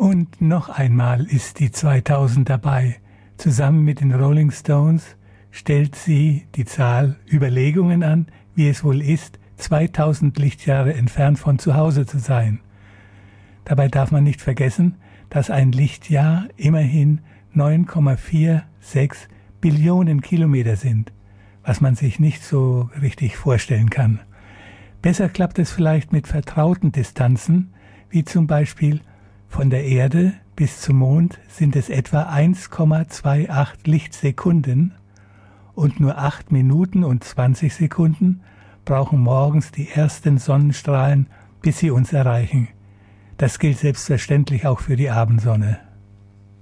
Und noch einmal ist die 2000 dabei. Zusammen mit den Rolling Stones stellt sie die Zahl Überlegungen an, wie es wohl ist, 2000 Lichtjahre entfernt von zu Hause zu sein. Dabei darf man nicht vergessen, dass ein Lichtjahr immerhin 9,46 Billionen Kilometer sind, was man sich nicht so richtig vorstellen kann. Besser klappt es vielleicht mit vertrauten Distanzen, wie zum Beispiel von der Erde bis zum Mond sind es etwa 1,28 Lichtsekunden und nur 8 Minuten und 20 Sekunden brauchen morgens die ersten Sonnenstrahlen, bis sie uns erreichen. Das gilt selbstverständlich auch für die Abendsonne.